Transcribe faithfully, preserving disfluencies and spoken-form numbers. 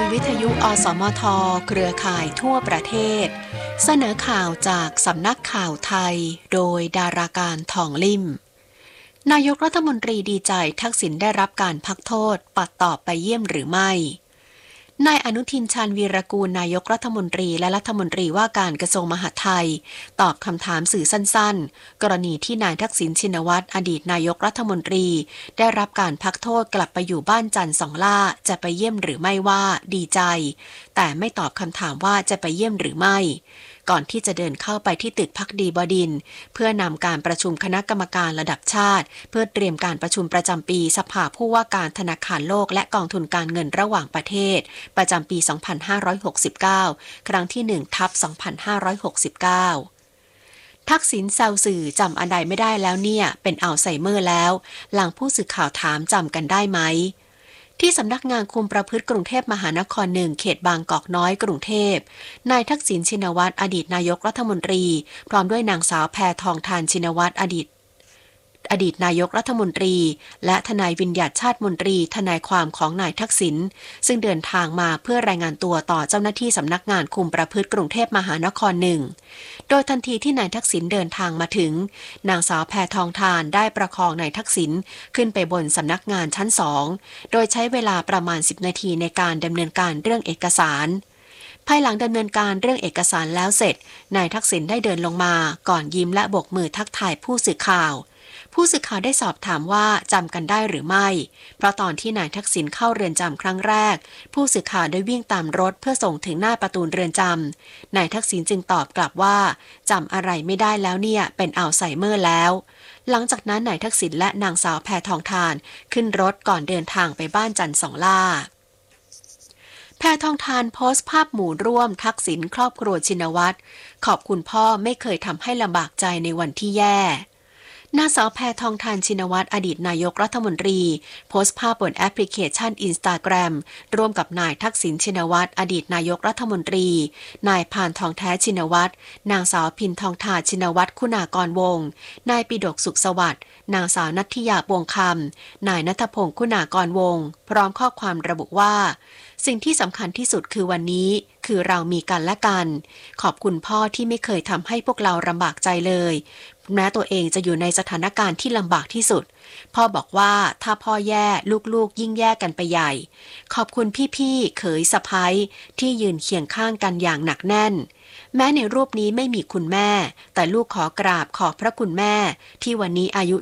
วิทยุอสมทเครือข่ายทั่วประเทศเสนอข่าวจากสำนักข่าวไทยโดยดาราการทองลิ่มนายกรัฐมนตรีดีใจทักษิณได้รับการพักโทษปัดตอบไปเยี่ยมหรือไม่นายอนุทินชาญวีรกูลนายกรัฐมนตรีและรัฐมนตรีว่าการกระทรวงมหาดไทยตอบคำถามสื่อสั้นๆกรณีที่นายทักษิณชินวัตรอดีตนายกรัฐมนตรีได้รับการพักโทษกลับไปอยู่บ้านจันทร์สองล่าจะไปเยี่ยมหรือไม่ว่าดีใจแต่ไม่ตอบคำถามว่าจะไปเยี่ยมหรือไม่ก่อนที่จะเดินเข้าไปที่ตึกภักดีบดินทร์เพื่อนำการประชุมคณะกรรมการระดับชาติเพื่อเตรียมการประชุมประจำปีสภาผู้ว่าการธนาคารโลกและกองทุนการเงินระหว่างประเทศประจำปี สองพันห้าร้อยหกสิบเก้า ครั้งที่ หนึ่ง ทับ สองพันห้าร้อยหกสิบเก้า ทักษิณแซวสื่อจำอันใดไม่ได้แล้วเนี่ยเป็นอัลไซเมอร์แล้วหลังผู้สื่อข่าวถามจำกันได้ไหมที่สำนักงานคุมประพฤติกรุงเทพมหานครหนึ่งเขตบางกอกน้อยกรุงเทพนายทักษิณชินวัตรอดีตนายกรัฐมนตรีพร้อมด้วยนางสาวแพทองธารชินวัตรอดีตอดีตนายกรัฐมนตรีและทนายวิญญัติชาติมนตรีทนายความของนายทักษิณซึ่งเดินทางมาเพื่อรายงานตัวต่อเจ้าหน้าที่สำนักงานคุมประพฤติกรุงเทพมหานครหนึ่งโดยทันทีที่นายทักษิณเดินทางมาถึงนางสาวแพทองธารได้ประคองนายทักษิณขึ้นไปบนสำนักงานชั้นสองโดยใช้เวลาประมาณสิบนาทีในการดำเนินการเรื่องเอกสารภายหลังดำเนินการเรื่องเอกสารแล้วเสร็จนายทักษิณได้เดินลงมาก่อนยิ้มและโบกมือทักทายผู้สื่อข่าวผู้สื่อข่าวได้สอบถามว่าจำกันได้หรือไม่เพราะตอนที่นายทักษิณเข้าเรือนจำครั้งแรกผู้สื่อข่าวได้วิ่งตามรถเพื่อส่งถึงหน้าประตูเรือนจำนายทักษิณจึงตอบกลับว่าจำอะไรไม่ได้แล้วเนี่ยเป็นอัลไซเมอร์แล้วหลังจากนั้นนายทักษิณและนางสาวแพทองธารขึ้นรถก่อนเดินทางไปบ้านจันทร์สองล่าแพทองธารโพสต์ภาพหมู่ร่วมทักษิณครอบครัวชินวัตรขอบคุณพ่อไม่เคยทำให้ลำบากใจในวันที่แย่นางสาวแพทองธารชินวัตรอดีตนายกรัฐมนตรีโพสต์ภาพบนแอปพลิเคชัน Instagram ร่วมกับนายทักษิณชินวัตรอดีตนายกรัฐมนตรีนายพานทองแท้ชินวัตรนางสาวพินทองทาชินวัตรคุณากรวงศ์นายปิฎกสุขสวัสดิ์นางสาวนัทธิยาบวงคำนายณัฐพงศ์คุณากรวงศ์พร้อมข้อความระบุว่าสิ่งที่สำคัญที่สุดคือวันนี้คือเรามีกันและกันขอบคุณพ่อที่ไม่เคยทำให้พวกเราลำบากใจเลยแม้ตัวเองจะอยู่ในสถานการณ์ที่ลำบากที่สุดพ่อบอกว่าถ้าพ่อแย่ลูกๆยิ่งแย่กันไปใหญ่ขอบคุณพี่ๆเขยสะใภ้ที่ยืนเคียงข้างกันอย่างหนักแน่นแม้ในรูปนี้ไม่มีคุณแม่แต่ลูกขอกราบขอบพระคุณแม่ที่วันนี้อายุ